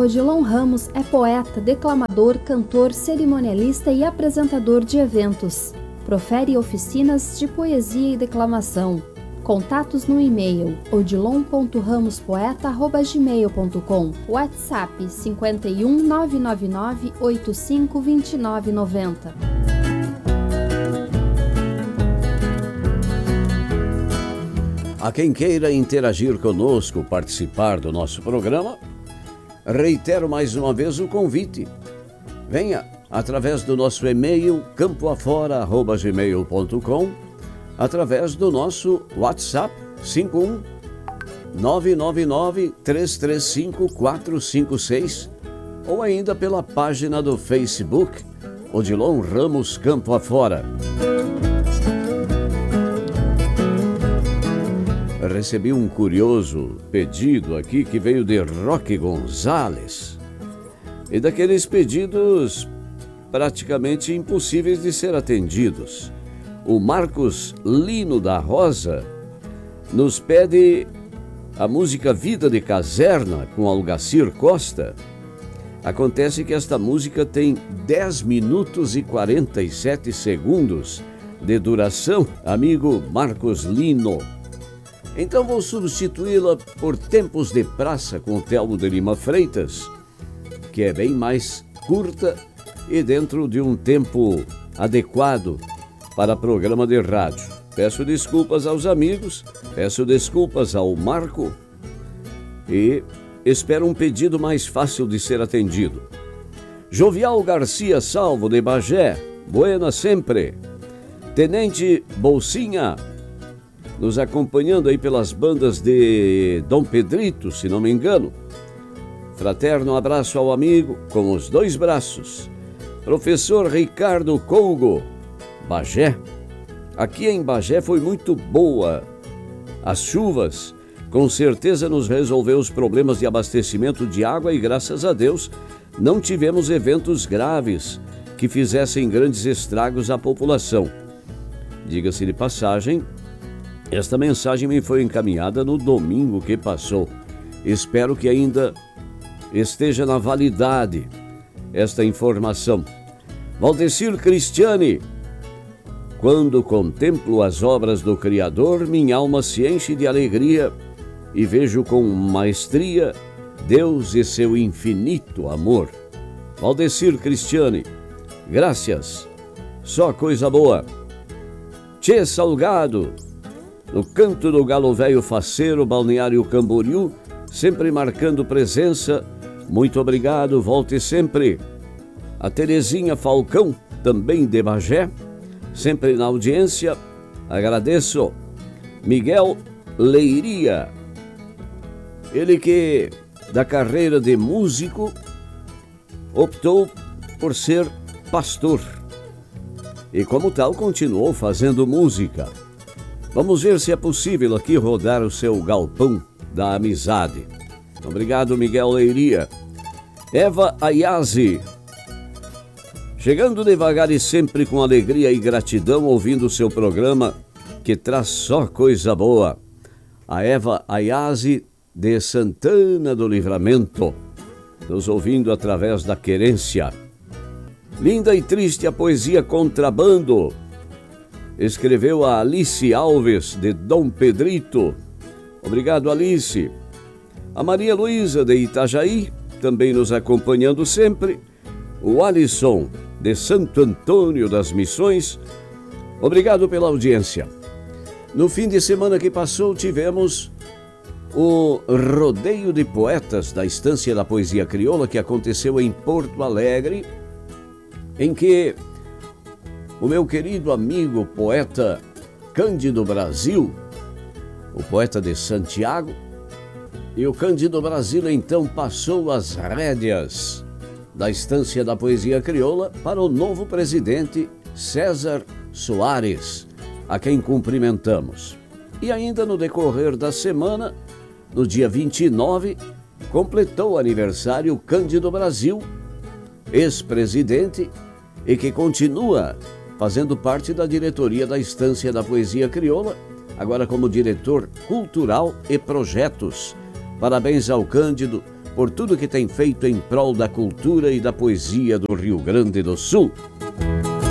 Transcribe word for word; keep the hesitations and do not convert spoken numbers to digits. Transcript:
Odilon Ramos é poeta, declamador, cantor, cerimonialista e apresentador de eventos. Profere oficinas de poesia e declamação. Contatos no e-mail odilon ponto ramospoeta arroba gmail ponto com. WhatsApp cinco um nove nove nove oito cinco dois nove nove zero. A quem queira interagir conosco, participar do nosso programa, reitero mais uma vez o convite. Venha através do nosso e-mail campoafora arroba gmail ponto com, através do nosso WhatsApp cinco um nove nove nove três três cinco quatro cinco seis ou ainda pela página do Facebook Odilon Ramos Campo Afora. Recebi um curioso pedido aqui que veio de Roque Gonzalez, e daqueles pedidos praticamente impossíveis de ser atendidos. O Marcos Lino da Rosa nos pede a música Vida de Caserna com Algacir Costa. Acontece que esta música tem dez minutos e quarenta e sete segundos de duração, amigo Marcos Lino. Então vou substituí-la por Tempos de Praça com o Telmo de Lima Freitas, que é bem mais curta e dentro de um tempo adequado para programa de rádio. Peço desculpas aos amigos, peço desculpas ao Marco e espero um pedido mais fácil de ser atendido. Jovial Garcia Salvo de Bagé, buena sempre. Tenente Bolsinha, nos acompanhando aí pelas bandas de Dom Pedrito, se não me engano. Fraterno abraço ao amigo, com os dois braços. Professor Ricardo Cougo, Bagé. Aqui em Bagé foi muito boa. As chuvas, com certeza, nos resolveu os problemas de abastecimento de água e, graças a Deus, não tivemos eventos graves que fizessem grandes estragos à população. Diga-se de passagem, esta mensagem me foi encaminhada no domingo que passou. Espero que ainda esteja na validade esta informação. Valdecir Cristiane, quando contemplo as obras do Criador, minha alma se enche de alegria e vejo com maestria Deus e seu infinito amor. Valdecir Cristiane, graças, só coisa boa. Tchê Salgado, no canto do Galo Velho Faceiro, Balneário Camboriú, sempre marcando presença. Muito obrigado, volte sempre. A Terezinha Falcão, também de Bagé, sempre na audiência, agradeço. Miguel Leiria, ele que da carreira de músico optou por ser pastor e como tal continuou fazendo música. Vamos ver se é possível aqui rodar o seu galpão da amizade. Obrigado, Miguel Leiria. Eva Ayazi, chegando devagar e sempre com alegria e gratidão, ouvindo o seu programa, que traz só coisa boa. A Eva Ayazi, de Santana do Livramento, nos ouvindo através da querência. Linda e triste a poesia Contrabando, escreveu a Alice Alves, de Dom Pedrito. Obrigado, Alice. A Maria Luísa, de Itajaí, também nos acompanhando sempre. O Alisson, de Santo Antônio das Missões. Obrigado pela audiência. No fim de semana que passou, tivemos o Rodeio de Poetas da Estância da Poesia Crioula, que aconteceu em Porto Alegre, em que o meu querido amigo poeta Cândido Brasil, o poeta de Santiago, e o Cândido Brasil então passou as rédeas da Estância da Poesia Crioula para o novo presidente César Soares, a quem cumprimentamos. E ainda no decorrer da semana, no dia vinte e nove, completou o aniversário Cândido Brasil, ex-presidente, e que continua fazendo parte da diretoria da Estância da Poesia Crioula, agora como diretor cultural e projetos. Parabéns ao Cândido por tudo que tem feito em prol da cultura e da poesia do Rio Grande do Sul.